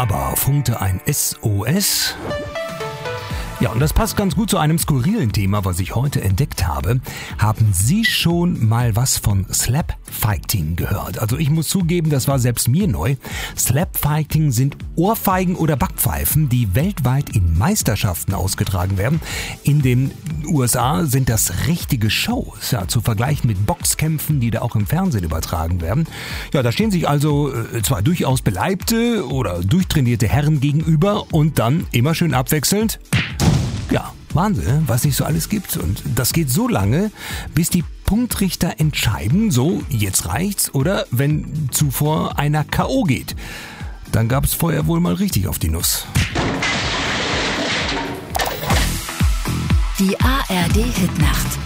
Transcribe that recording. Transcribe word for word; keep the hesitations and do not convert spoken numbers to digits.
ABBA funkte ein S O S. Ja, und das passt ganz gut zu einem skurrilen Thema, was ich heute entdeckt habe. Haben Sie schon mal was von Slap-Fighting gehört? Also ich muss zugeben, das war selbst mir neu. Slap-Fighting sind Ohrfeigen oder Backpfeifen, die weltweit in Meisterschaften ausgetragen werden. In den U S A sind das richtige Shows, ja, zu vergleichen mit Boxkämpfen, die da auch im Fernsehen übertragen werden. Ja, da stehen sich also äh, zwar durchaus beleibte oder durchtrainierte Herren gegenüber und dann immer schön abwechselnd. Ja, Wahnsinn, was nicht so alles gibt. Und das geht so lange, bis die Punktrichter entscheiden, so, jetzt reicht's, oder wenn zuvor einer K O geht. Dann gab's vorher wohl mal richtig auf die Nuss. Die A R D Hitnacht.